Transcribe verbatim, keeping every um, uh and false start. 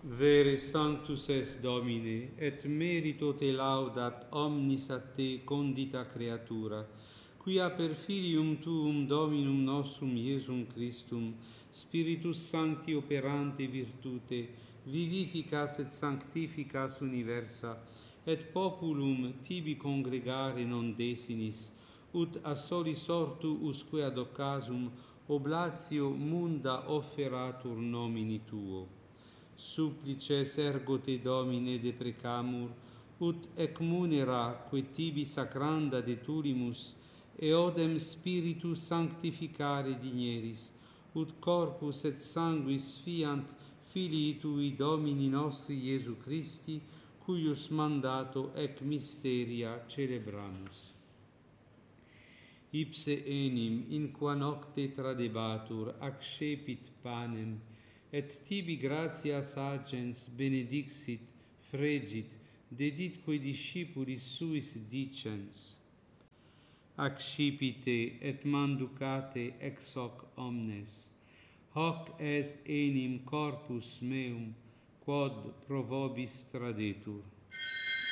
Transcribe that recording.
Vere sanctus es Domine, et merito te laudat omnis a te condita creatura, quia per filium tuum Dominum nostrum Iesum Christum, Spiritus Sancti operante virtute, vivificas et sanctificas universa, et populum tibi congregare non desinis, ut a soli sortu usque ad occasum oblatio munda offeratur nomini tuo. Supplices ergo te Domine deprecamur, ut ec munera que tibi sacranda de tulimus, eodem Spiritus sanctificare digneris, ut corpus et sanguis fiant Filii Tui Domini nostri Iesu Christi, cuius mandato ec mysteria celebramus. Ipse enim, in qua nocte tradebatur, accepit panem, et tibi gratias agens benedixit, fregit, deditque discipulis suis dicens. Accipite et manducate ex hoc omnes. Hoc est enim corpus meum, quod pro vobis tradetur.